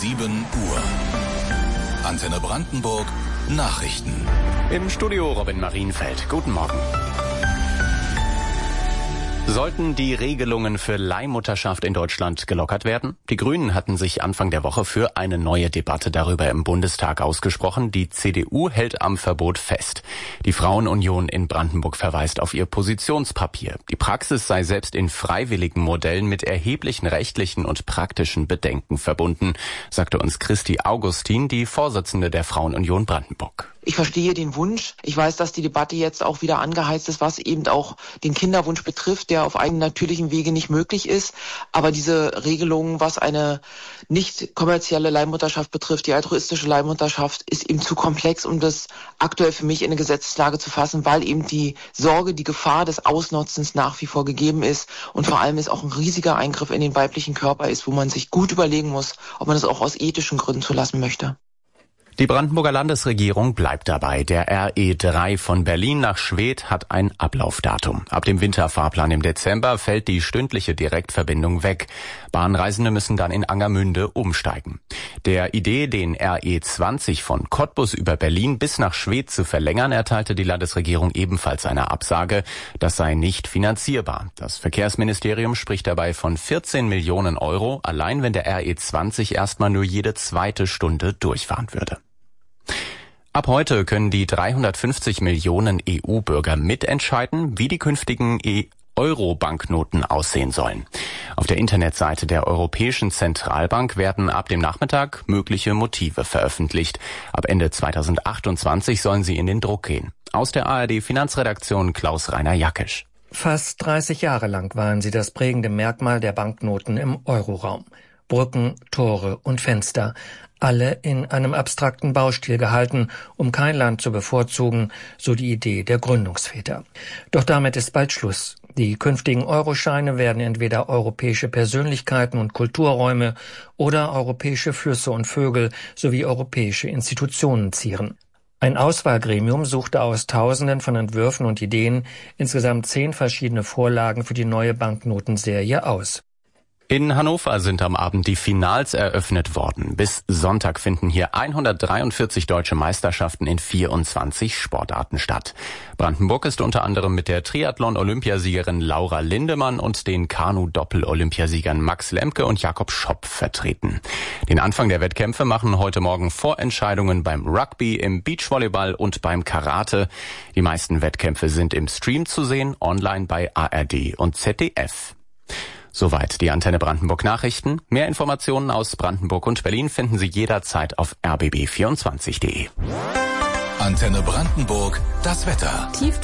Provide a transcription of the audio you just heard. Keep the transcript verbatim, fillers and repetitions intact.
sieben Uhr. Antenne Brandenburg Nachrichten. Im Studio Robin Marienfeld. Guten Morgen. Sollten die Regelungen für Leihmutterschaft in Deutschland gelockert werden? Die Grünen hatten sich Anfang der Woche für eine neue Debatte darüber im Bundestag ausgesprochen. Die C D U hält am Verbot fest. Die Frauenunion in Brandenburg verweist auf ihr Positionspapier. Die Praxis sei selbst in freiwilligen Modellen mit erheblichen rechtlichen und praktischen Bedenken verbunden, sagte uns Christi Augustin, die Vorsitzende der Frauenunion Brandenburg. Ich verstehe den Wunsch. Ich weiß, dass die Debatte jetzt auch wieder angeheizt ist, was eben auch den Kinderwunsch betrifft, der auf einem natürlichen Wege nicht möglich ist. Aber diese Regelung, was eine nicht kommerzielle Leihmutterschaft betrifft, die altruistische Leihmutterschaft, ist eben zu komplex, um das aktuell für mich in eine Gesetzeslage zu fassen, weil eben die Sorge, die Gefahr des Ausnutzens nach wie vor gegeben ist und vor allem ist auch ein riesiger Eingriff in den weiblichen Körper ist, wo man sich gut überlegen muss, ob man das auch aus ethischen Gründen zulassen möchte. Die Brandenburger Landesregierung bleibt dabei. Der R E drei von Berlin nach Schwedt hat ein Ablaufdatum. Ab dem Winterfahrplan im Dezember fällt die stündliche Direktverbindung weg. Bahnreisende müssen dann in Angermünde umsteigen. Der Idee, den R E zwanzig von Cottbus über Berlin bis nach Schwedt zu verlängern, erteilte die Landesregierung ebenfalls eine Absage. Das sei nicht finanzierbar. Das Verkehrsministerium spricht dabei von vierzehn Millionen Euro, allein wenn der R E zwanzig erstmal nur jede zweite Stunde durchfahren würde. Ab heute können die dreihundertfünfzig Millionen E U-Bürger mitentscheiden, wie die künftigen Euro-Banknoten aussehen sollen. Auf der Internetseite der Europäischen Zentralbank werden ab dem Nachmittag mögliche Motive veröffentlicht. Ab Ende zweitausendachtundzwanzig sollen sie in den Druck gehen. Aus der A R D-Finanzredaktion Klaus-Rainer Jackisch. Fast dreißig Jahre lang waren sie das prägende Merkmal der Banknoten im Euroraum. Brücken, Tore und Fenster, alle in einem abstrakten Baustil gehalten, um kein Land zu bevorzugen, so die Idee der Gründungsväter. Doch damit ist bald Schluss. Die künftigen Euroscheine werden entweder europäische Persönlichkeiten und Kulturräume oder europäische Flüsse und Vögel sowie europäische Institutionen zieren. Ein Auswahlgremium suchte aus Tausenden von Entwürfen und Ideen insgesamt zehn verschiedene Vorlagen für die neue Banknotenserie aus. In Hannover sind am Abend die Finals eröffnet worden. Bis Sonntag finden hier hundertdreiundvierzig deutsche Meisterschaften in vierundzwanzig Sportarten statt. Brandenburg ist unter anderem mit der Triathlon-Olympiasiegerin Laura Lindemann und den Kanu-Doppel-Olympiasiegern Max Lemke und Jakob Schopp vertreten. Den Anfang der Wettkämpfe machen heute Morgen Vorentscheidungen beim Rugby, im Beachvolleyball und beim Karate. Die meisten Wettkämpfe sind im Stream zu sehen, online bei A R D und Z D F. Soweit die Antenne Brandenburg Nachrichten. Mehr Informationen aus Brandenburg und Berlin finden Sie jederzeit auf r b b vierundzwanzig punkt d e. Antenne Brandenburg, das Wetter.